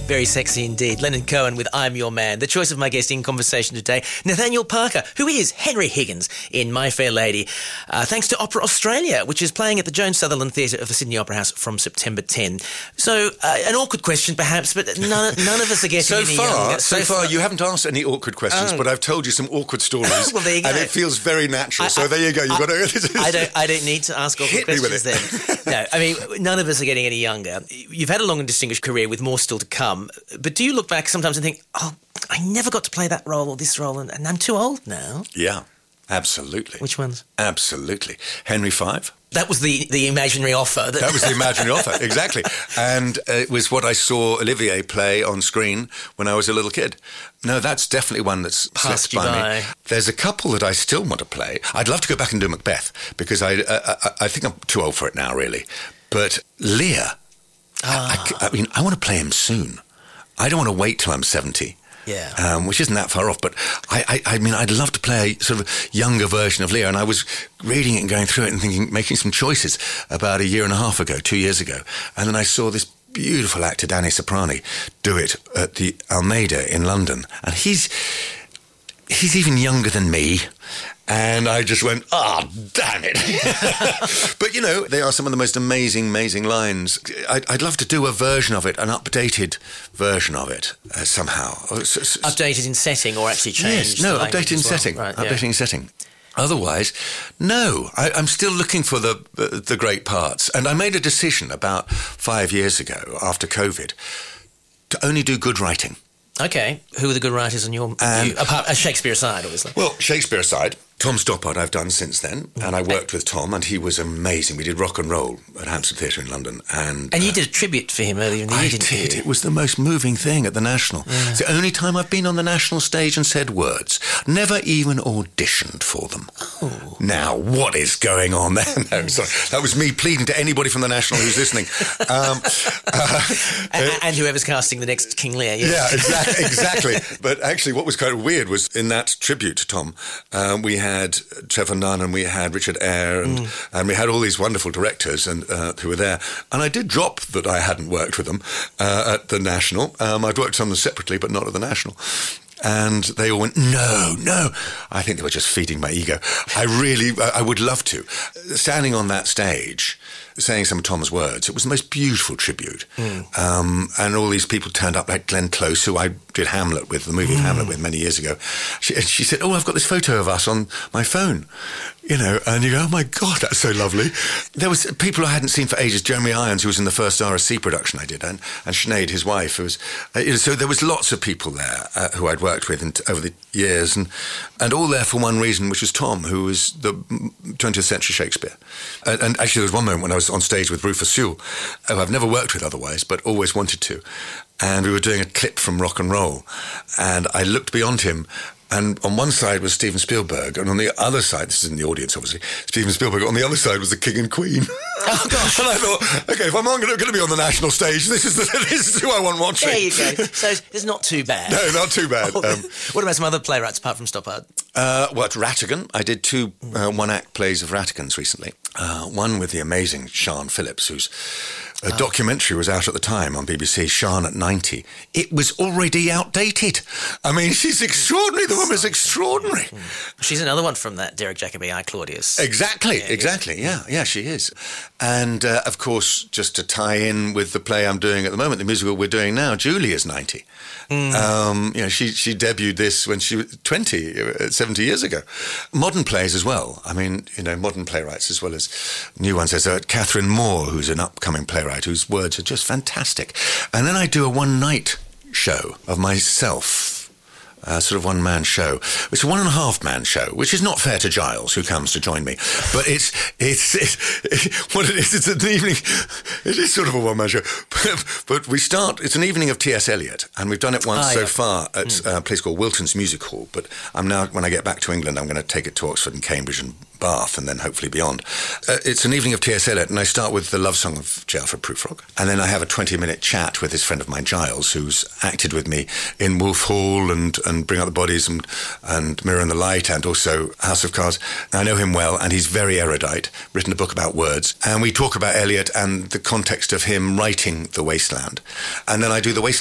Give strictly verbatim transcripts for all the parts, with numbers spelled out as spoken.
Very sexy indeed. Leonard Cohen with I'm Your Man. The choice of my guest in conversation today, Nathaniel Parker, who is Henry Higgins in My Fair Lady, uh, thanks to Opera Australia, which is playing at the Jones Sutherland Theatre of the Sydney Opera House from September tenth. So, uh, an awkward question perhaps, but none, none of us are getting so any far, younger. So, so far, far, you haven't asked any awkward questions, oh. but I've told you some awkward stories. Well, there you go. And it feels very natural. I, so I, there you go. You've I, got to... I, don't, I don't need to ask awkward Hit questions me with it. then. No, I mean, none of us are getting any younger. You've had a long and distinguished career with more still to come, but do you look back sometimes and think, oh, I never got to play that role or this role, and, and I'm too old now? Yeah, absolutely. Which ones? Absolutely. Henry Five. That was the, the imaginary offer. That, that was the imaginary offer, exactly. And uh, it was what I saw Olivier play on screen when I was a little kid. No, that's definitely one that's passed slipped you by, by me. There's a couple that I still want to play. I'd love to go back and do Macbeth, because I, uh, I, I think I'm too old for it now, really. But Lear, ah. I, I, I mean, I want to play him soon. I don't want to wait till I'm seventy. Yeah, um, which isn't that far off. But I, I, I mean, I'd love to play a sort of younger version of Lear. And I was reading it and going through it and thinking, making some choices about a year and a half ago, two years ago. And then I saw this beautiful actor, Danny Soprani, do it at the Almeida in London. And he's he's even younger than me. And I just went, ah, oh, damn it. But, you know, they are some of the most amazing, amazing lines. I'd, I'd love to do a version of it, an updated version of it, uh, somehow. Updated in setting or actually changed? Yes, no, updated in well. setting. Right, updating yeah. in setting. Otherwise, no, I, I'm still looking for the, the the great parts. And I made a decision about five years ago, after COVID, to only do good writing. Okay. Who are the good writers on your view? Apart, uh, Shakespeare aside, obviously. Well, Shakespeare aside, Tom Stoppard I've done since then, and I worked with Tom, and he was amazing. We did Rock and Roll at Hampstead Theatre in London. And and you uh, did a tribute for him earlier in the year, I didn't did. you? It was the most moving thing at the National. Yeah. It's the only time I've been on the National stage and said words. Never even auditioned for them. Oh. Now, what is going on there? No, sorry. That was me pleading to anybody from the National who's listening. Um, uh, and, and whoever's casting the next King Lear. Yes. Yeah, exactly, exactly. But actually, what was kind of weird was in that tribute to Tom, um, we had Trevor Nunn and we had Richard Eyre and, mm. and we had all these wonderful directors and uh, who were there. And I did drop that I hadn't worked with them uh, at the National. Um, I'd worked on them separately, but not at the National. And they all went, no, no. I think they were just feeding my ego. I really, I would love to. Standing on that stage, saying some of Tom's words, it was the most beautiful tribute. Mm. Um, and all these people turned up, like Glenn Close, who I did Hamlet with, the movie mm. Hamlet with many years ago. She, she said, oh, I've got this photo of us on my phone. You know, and you go, oh my God, that's so lovely. There was people I hadn't seen for ages. Jeremy Irons, who was in the first R S C production I did, and, and Sinead, his wife. Who was, uh, you know, so there was lots of people there uh, who I'd worked with in, over the years, and, and all there for one reason, which was Tom, who was the twentieth century Shakespeare. And, and actually, there was one moment when I was on stage with Rufus Sewell, who I've never worked with otherwise, but always wanted to. And we were doing a clip from Rock and Roll, and I looked beyond him. And on one side was Steven Spielberg, and on the other side, this is in the audience, obviously, Steven Spielberg, on the other side was the King and Queen. Oh, gosh. And I thought, OK, if I'm going to be on the national stage, this is, the, this is who I want watching. There you go. So it's not too bad. No, not too bad. Oh, um, what about some other playwrights apart from Stoppard? Uh, well, Rattigan. I did two uh, one-act plays of Rattigans recently. Uh, one with the amazing Sian Phillips, whose a oh. documentary was out at the time on B B C, Sian at ninety. It was already outdated. I mean, she's extraordinary. The woman's extraordinary. Mm. She's another one from that Derek Jacobi, I, Claudius. Exactly, yeah, exactly. Yeah, yeah, she is. And, uh, of course, just to tie in with the play I'm doing at the moment, the musical we're doing now, Julie is ninety. Mm. Um, you know, she, she debuted this when she was twenty, seventy years ago. Modern plays as well. I mean, you know, modern playwrights as well as new ones. There's uh, Catherine Moore, who's an upcoming playwright whose words are just fantastic. And then I do a one-night show of myself. Uh, sort of one-man show. It's a one-and-a-half-man show, which is not fair to Giles, who comes to join me. But it's it's, it's it, what it is. It's an evening. It is sort of a one-man show. But, but we start. It's an evening of T S Eliot, and we've done it once ah, so yeah. far at mm. a place called Wilton's Music Hall. But I'm now, when I get back to England, I'm going to take it to Oxford and Cambridge and Bath, and then hopefully beyond. Uh, it's an evening of T S Eliot, and I start with the love song of J. Alfred Prufrock, and then I have a twenty-minute chat with this friend of mine, Giles, who's acted with me in Wolf Hall and, and Bring Out the Bodies and, and Mirror and the Light, and also House of Cards. I know him well, and he's very erudite, written a book about words, and we talk about Eliot and the context of him writing The Wasteland, and then I do The Wasteland.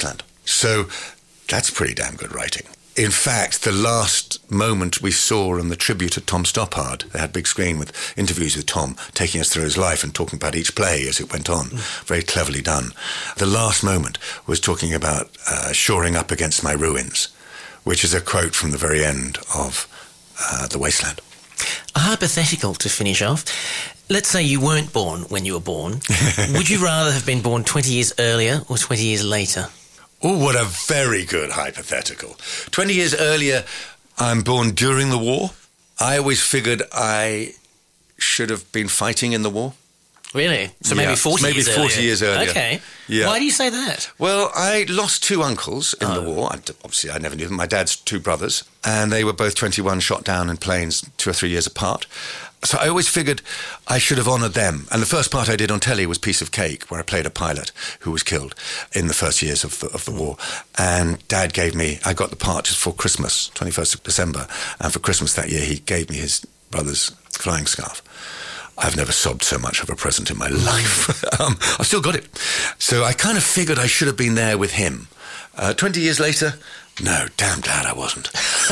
So that's pretty damn good writing. In fact, the last moment we saw in the tribute to Tom Stoppard, they had a big screen with interviews with Tom, taking us through his life and talking about each play as it went on. Mm. Very cleverly done. The last moment was talking about uh, shoring up against my ruins, which is a quote from the very end of uh, The Wasteland. A hypothetical to finish off. Let's say you weren't born when you were born. Would you rather have been born twenty years earlier or twenty years later? Oh, what a very good hypothetical. twenty years earlier, I'm born during the war. I always figured I should have been fighting in the war. Really? So maybe yeah, forty maybe years forty earlier. years earlier. Okay. Yeah. Why do you say that? Well, I lost two uncles in oh. the war. I, obviously, I never knew them. My dad's two brothers, and they were both twenty-one, shot down in planes two or three years apart. So I always figured I should have honoured them. And the first part I did on telly was Piece of Cake, where I played a pilot who was killed in the first years of the, of the war. And Dad gave me, I got the part just for Christmas, twenty-first of December. And for Christmas that year, he gave me his brother's flying scarf. I've never sobbed so much of a present in my life. um, I've still got it. So I kind of figured I should have been there with him. Uh, twenty years later, no, damn glad I wasn't.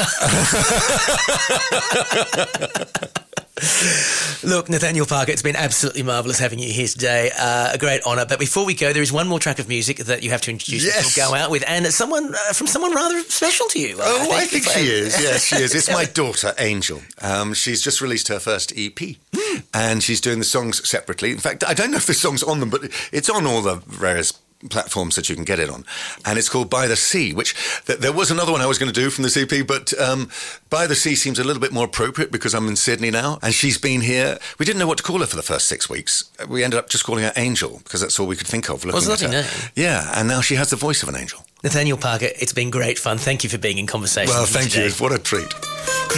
Look, Nathaniel Parker, it's been absolutely marvellous having you here today. Uh, a great honour. But before we go, there is one more track of music that you have to introduce yes. us to go out with, and it's someone uh, from someone rather special to you. Oh, I think, I think she is. Yes, she is. It's my daughter, Angel. Um, she's just released her first E P, mm. and she's doing the songs separately. In fact, I don't know if this song's on them, but it's on all the various platforms that you can get it on, and it's called By the Sea, which th- there was another one I was going to do from the C P, but um, By the Sea seems a little bit more appropriate because I'm in Sydney now, and she's been here. We didn't know what to call her for the first six weeks. We ended up just calling her Angel because that's all we could think of. Well, it's a lovely name. Yeah, and now she has the voice of an angel. Nathaniel Parker, it's been great fun. Thank you for being in conversation Well, with me thank today. you. What a treat.